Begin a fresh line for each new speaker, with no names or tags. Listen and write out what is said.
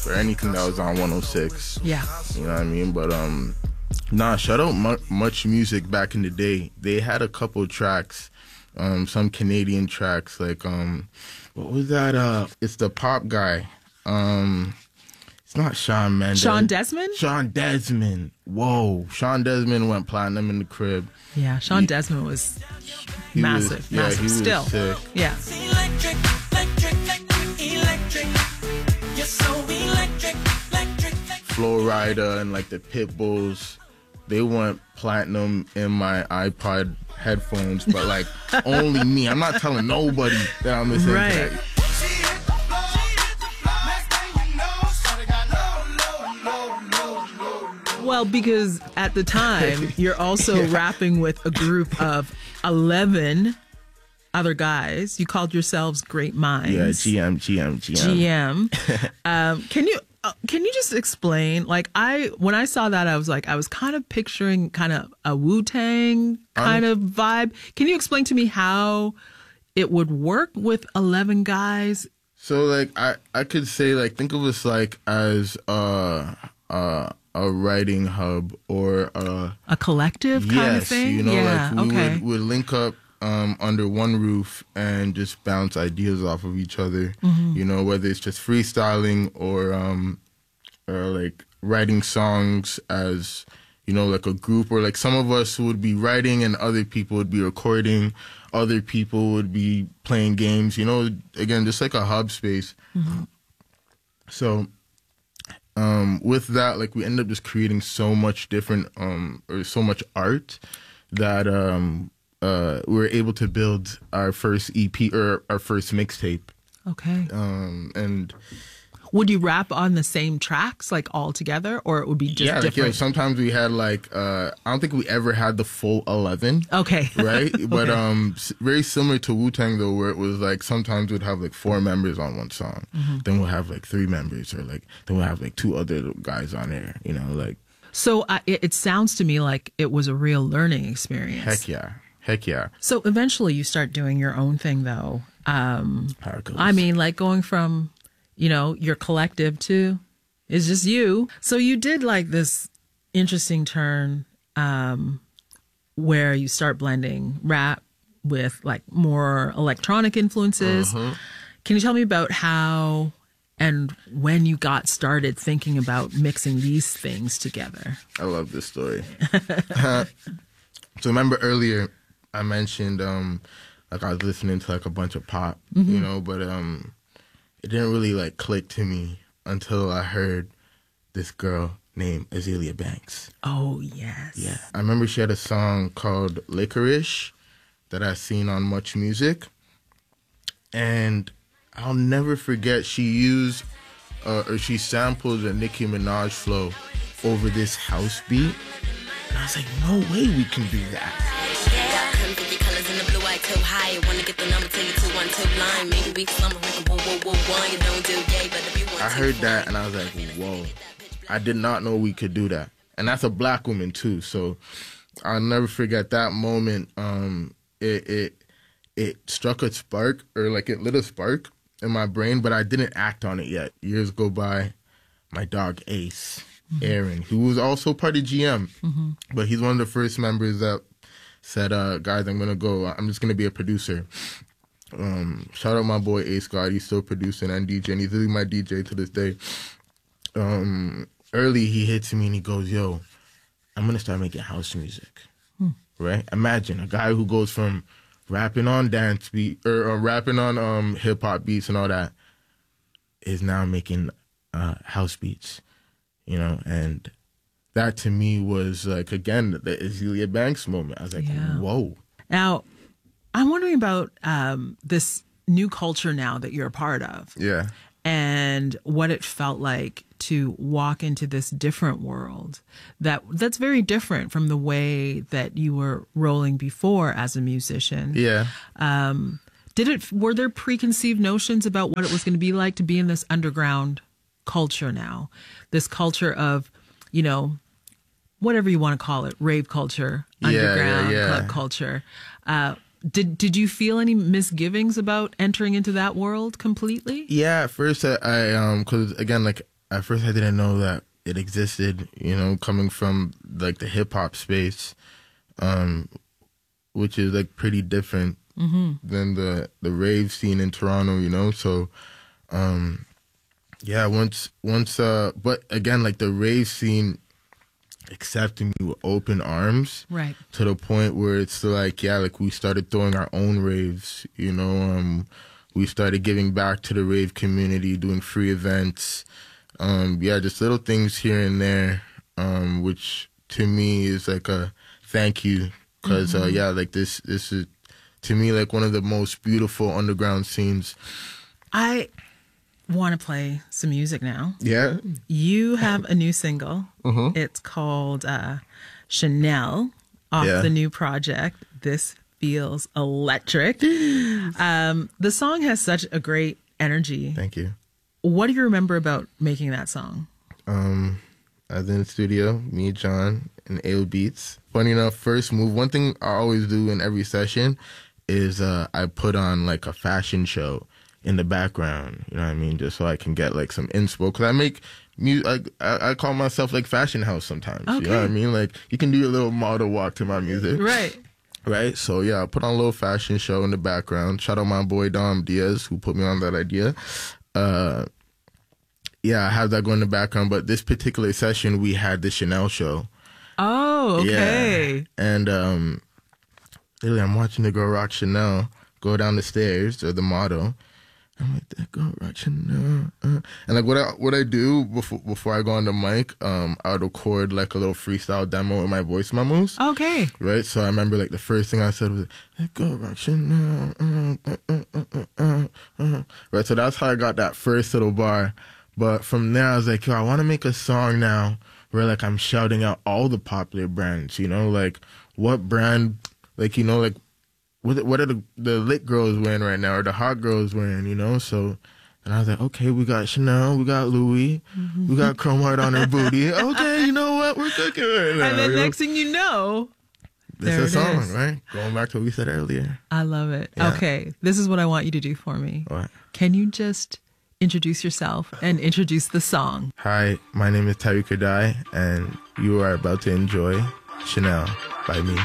or anything that was on 106.
Yeah.
You know what I mean? But shout out Much Music back in the day. They had a couple tracks, some Canadian tracks, like what was that? It's the pop guy. It's not Shawn Mendes.
Sean Desmond?
Sean Desmond. Whoa. Sean Desmond went platinum in the crib.
Yeah, Sean Desmond was massive. Massive. Still.
Sick.
Yeah.
Flo Rida and like the Pitbulls, they went platinum in my iPod headphones, but like only me. I'm not telling nobody that I'm listening to that.
Well, because at the time, you're also rapping with a group of 11 other guys. You called yourselves Great Minds.
Yeah, GM.
Can you just explain? Like, when I saw that, I was kind of picturing kind of a Wu-Tang kind of vibe. Can you explain to me how it would work with 11 guys?
So, like, I could say, like, think of us like as a writing hub or
a collective kind of thing.
You know,
yeah,
like we would link up under one roof and just bounce ideas off of each other.
Mm-hmm.
You know, whether it's just freestyling or like writing songs as, you know, like a group, or like some of us would be writing and other people would be recording, other people would be playing games, you know, again, just like a hub space.
Mm-hmm.
So with that, like, we end up just creating so much different or so much art that we were able to build our first EP or our first mixtape.
Okay.
And
would you rap on the same tracks, like, all together, or it would be just different?
Sometimes we had like I don't think we ever had the full 11.
Okay.
Right? But
Okay.
very similar to Wu-Tang though, where it was like sometimes we'd have like 4 members on one song.
Mm-hmm.
Then we'll have like 3 members, or like then we'll have like 2 other guys on there, you know, like.
So it sounds to me like it was a real learning experience.
Heck yeah.
So eventually you start doing your own thing though.
How it goes.
I mean, like, going from, you know, your collective to it's just you. So you did like this interesting turn where you start blending rap with like more electronic influences.
Uh-huh.
Can you tell me about how and when you got started thinking about mixing these things together?
I love this story. So remember earlier I mentioned like I was listening to like a bunch of pop,
Mm-hmm.
you know, but it didn't really like click to me until I heard this girl named Azealia Banks.
Oh, yes.
Yeah. I remember she had a song called Licorice that I seen on Much Music. And I'll never forget, she used or she sampled a Nicki Minaj flow over this house beat. And I was like, no way we can do that. I heard that and I was like, whoa. I did not know we could do that. And that's a black woman too. So I'll never forget that moment. It struck a spark, or like it lit a spark in my brain, but I didn't act on it yet. Years go by. My dog Ace, mm-hmm. Aaron, who was also part of GM,
mm-hmm.
but he's one of the first members that said, guys, I'm just going to be a producer. Shout out my boy Ace God. He's still producing and DJing. He's really my DJ to this day. Early, he hits me and he goes, yo, I'm going to start making house music. Right? Imagine a guy who goes from rapping on dance beat or rapping on hip hop beats and all that is now making house beats, you know, and that to me was like, again, the Azealia Banks moment. I was like, whoa.
Now, I'm wondering about this new culture now that you're a part of.
Yeah.
And what it felt like to walk into this different world that's very different from the way that you were rolling before as a musician.
Yeah.
Were there preconceived notions about what it was going to be like to be in this underground culture now? This culture of, you know, whatever you want to call it, rave culture, underground club culture. Did you feel any misgivings about entering into that world completely?
Yeah, at first I because again, like at first I didn't know that it existed, you know, coming from like the hip hop space, which is like pretty different than the rave scene in Toronto, you know. So yeah, once but again, like the rave scene accepted me with open arms,
Right.
to the point where it's like, yeah, like we started throwing our own raves, you know. We started giving back to the rave community, doing free events, yeah, just little things here and there, which to me is like a thank you, because yeah, like this is to me like one of the most beautiful underground scenes.
I want to play some music now.
Yeah.
You have a new single. It's called Chanel, off the new project, This Feels Electric. The song has such a great energy.
Thank you.
What do you remember about making that song?
I was in the studio, me, John, and Ale Beats. Funny enough, first move, one thing I always do in every session is I put on like a fashion show in the background, you know what I mean, just so I can get like some inspo, because I make music. I call myself like fashion house sometimes. You know what I mean, like you can do a little model walk to my music, right? So yeah, I put on a little fashion show in the background. Shout out my boy Dom Diaz, who put me on that idea. Yeah, I have that going in the background, but this particular session we had the Chanel show.
Oh, okay.
Yeah. And literally I'm watching the girl rock Chanel go down the stairs, or the model. I'm like, that girl rock Chanel. And like what I do before I go on the mic, I would record like a little freestyle demo with my voice memos.
Okay.
Right? So I remember like the first thing I said was, that girl rock Chanel. Right? So that's how I got that first little bar. But from there I was like, yo, I want to make a song now where like I'm shouting out all the popular brands, you know, like what brand, like, you know, like what are the lit girls wearing right now, or the hot girls wearing, you know? So, and I was like, okay, we got Chanel, we got Louis, we got Chrome Heart on her booty. Okay, you know what? We're cooking right now.
And then next thing you know,
this is a song, right? Going back to what we said earlier.
I love it.
Yeah.
Okay, this is what I want you to do for me.
What?
Can you just introduce yourself and introduce the song?
Hi, my name is Tariq Kadai, and you are about to enjoy Chanel by me.